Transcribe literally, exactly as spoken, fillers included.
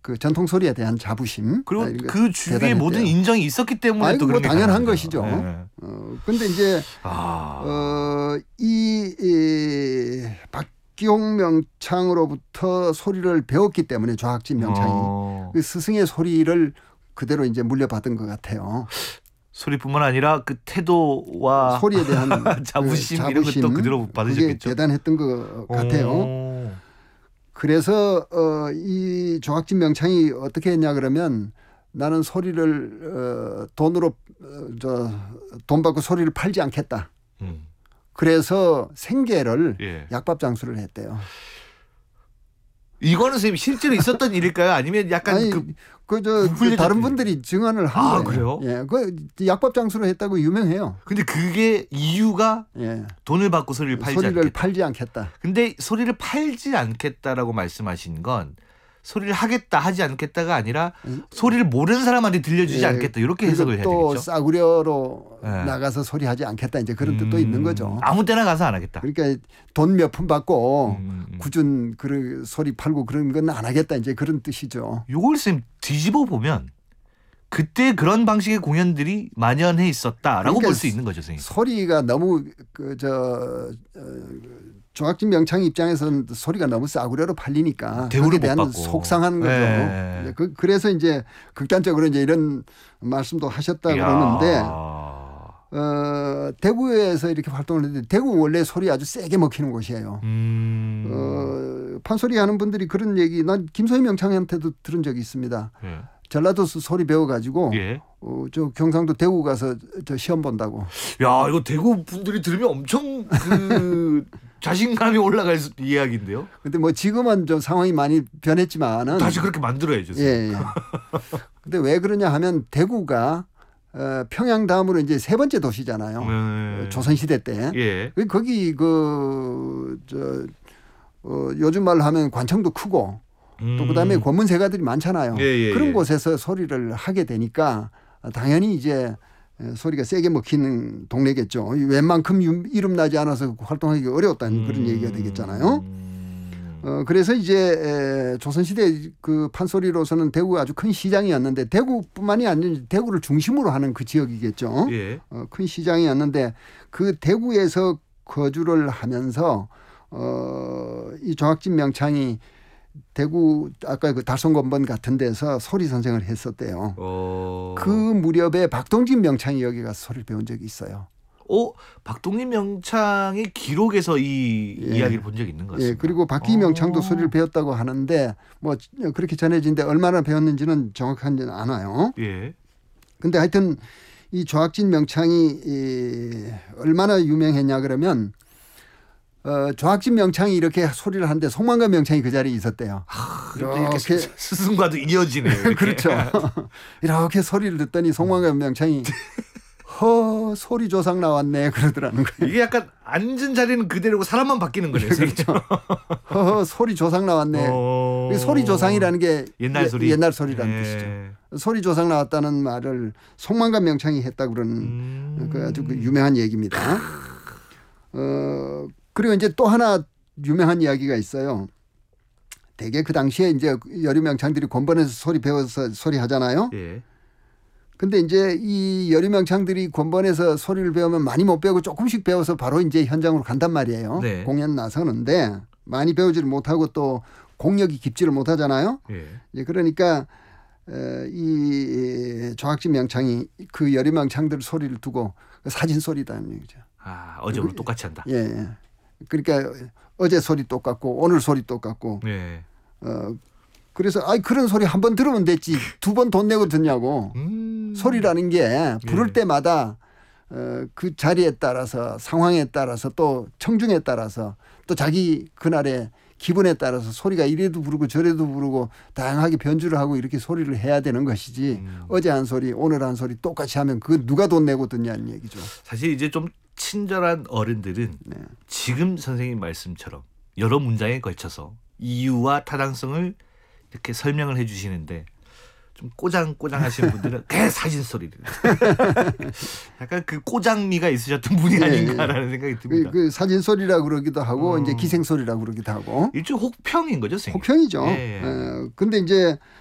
그 전통 소리에 대한 자부심 그리고 그 주위에 모든 인정이 있었기 때문에 아이고, 또 그런 뭐 게 당연한 가능하죠. 것이죠. 네. 어, 근데 이제 아. 어, 이, 이 박기홍 명창으로부터 소리를 배웠기 때문에 좌학진 명창이 어. 그 스승의 소리를 그대로 이제 물려받은 것 같아요. 소리뿐만 아니라 그 태도와 소리에 대한 자부심, 그 이런 것도 그대로 그게 받으셨겠죠. 대단했던 것 같아요. 오. 그래서 어, 이 조학진 명창이 어떻게 했냐 그러면 나는 소리를 어, 돈으로 어, 저, 돈 받고 소리를 팔지 않겠다. 음. 그래서 생계를 예. 약밥 장수를 했대요. 이거는 선생님 실제로 있었던 일일까요? 아니면 약간 아니, 그 그저 그 다른 분들이 증언을 한 아, 거예요. 그래요? 예, 그 약밥 장수로 했다고 유명해요. 근데 그게 이유가 예. 돈을 받고 소리를 팔지 소리를 않겠다. 팔지 않겠다. 근데 소리를 팔지 않겠다라고 말씀하신 건 소리를 하겠다 하지 않겠다가 아니라 소리를 모르는 사람한테 들려주지 예, 않겠다 이렇게 해석을 해야 또 되겠죠. 싸구려로 예. 나가서 소리하지 않겠다 이제 그런 음, 뜻도 있는 거죠. 아무 때나 가서 안 하겠다. 그러니까 돈 몇 푼 받고 음, 음. 꾸준 그 소리 팔고 그런 건 안 하겠다 이제 그런 뜻이죠. 요걸 쌤 뒤집어 보면 그때 그런 방식의 공연들이 만연해 있었다라고 그러니까 볼 수 있는 거죠, 선생님. 소리가 너무 그저 어, 조학진 명창 입장에서는 소리가 너무 싸구려로 팔리니까 대우를 거기에 대한 못 받고. 속상한 거죠. 네. 그, 그래서 이제 극단적으로 이제 이런 말씀도 하셨다 이야. 그러는데 어, 대구에서 이렇게 활동을 했는데 대구 원래 소리 아주 세게 먹히는 곳이에요. 음. 어, 판소리 하는 분들이 그런 얘기 난 김소희 명창한테도 들은 적이 있습니다. 예. 전라도서 소리 배워가지고 예. 어, 저 경상도 대구 가서 저 시험 본다고. 야, 이거 대구 분들이 들으면 엄청 그 자신감이 올라갈 수- 이야기인데요. 근데 뭐 지금은 좀 상황이 많이 변했지만은 다시 그렇게 만들어야죠. 예, 예. 근데 왜 그러냐 하면 대구가 어, 평양 다음으로 이제 세 번째 도시잖아요. 네. 조선시대 때. 예. 거기 그, 저, 어, 요즘 말로 하면 관청도 크고 또 그다음에 권문세가들이 많잖아요. 음. 예, 예, 그런 예. 곳에서 소리를 하게 되니까 당연히 이제 소리가 세게 먹히는 동네겠죠. 웬만큼 이름 나지 않아서 활동하기 어려웠다는 음. 그런 얘기가 되겠잖아요. 어, 그래서 이제 조선시대 그 판소리로서는 대구가 아주 큰 시장이었는데 대구뿐만이 아니라 대구를 중심으로 하는 그 지역이겠죠. 예. 어, 큰 시장이었는데 그 대구에서 거주를 하면서 어, 이 조학진 명창이 대구 아까 그 달성건번 같은 데서 소리 선생을 했었대요. 어. 그 무렵에 박동진 명창이 여기 가서 소리를 배운 적이 있어요. 어, 박동진 명창의 기록에서 이 예. 이야기를 본 적이 있는 것 같습니다. 예, 그리고 박기 명창도 어. 소리를 배웠다고 하는데 뭐 그렇게 전해진데 얼마나 배웠는지는 정확하지는 않아요. 예. 근데 하여튼 이 조학진 명창이 이 얼마나 유명했냐 그러면 어, 조학진 명창이 이렇게 소리를 하는데 송만관 명창이 그 자리에 있었대요. 이렇게, 이렇게 스승과도 이어지네요. 그렇죠. 이렇게 소리를 듣더니 송만관 명창이 허 소리 조상 나왔네 그러더라는 거예요. 이게 약간 앉은 자리는 그대로고 사람만 바뀌는 거네요. 그렇죠. 허 소리 조상 나왔네. 어. 소리 조상이라는 게 옛날 예- 소리. 옛날 소리라는 예. 뜻이죠. 소리 조상 나왔다는 말을 송만관 명창이 했다 그러는 음. 그 아주 그 유명한 얘기입니다. 어 그리고 이제 또 하나 유명한 이야기가 있어요. 대개 그 당시에 이제 여류 명창들이 권번에서 소리 배워서 소리 하잖아요. 예. 근데 이제 이 여류 명창들이 권번에서 소리를 배우면 많이 못 배우고 조금씩 배워서 바로 이제 현장으로 간단 말이에요. 네. 공연 나서는데 많이 배우지를 못하고 또 공력이 깊지를 못하잖아요. 예. 이제 그러니까 어, 이 조학진 명창이 그 여류 명창들 소리를 두고 사진 소리다는 얘기죠. 아, 어제로 똑같이 한다. 예, 예. 그러니까 어제 소리 똑같고 오늘 소리 똑같고 예. 어 그래서 아이 그런 소리 한 번 들으면 됐지 두 번 돈 내고 듣냐고. 음. 소리라는 게 부를 예. 때마다 어, 그 자리에 따라서 상황에 따라서 또 청중에 따라서 또 자기 그날의 기분에 따라서 소리가 이래도 부르고 저래도 부르고 다양하게 변주를 하고 이렇게 소리를 해야 되는 것이지 음. 어제 한 소리 오늘 한 소리 똑같이 하면 그 누가 돈 내고 듣냐는 얘기죠. 사실 이제 좀 친절한 어른들은 네. 지금 선생님 말씀처럼 여러 문장에 걸쳐서 이유와 타당성을 이렇게 설명을 해 주시는데 좀 꼬장꼬장하시는 분들은 그냥 사진 소리를 약간 그 꼬장미가 있으셨던 분이 예, 아닌가라는 생각이 그, 듭니다. 그 사진 소리라고 그러기도 하고 어. 이제 기생 소리라고 그러기도 하고 일종의 혹평인 거죠, 선생님. 혹평이죠. 예. 어, 근데 이제